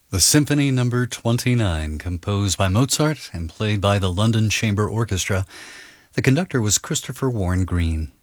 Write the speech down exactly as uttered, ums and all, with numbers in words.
The Symphony Number twenty-nine, composed by Mozart and played by the London Chamber Orchestra. The conductor was Christopher Warren Green.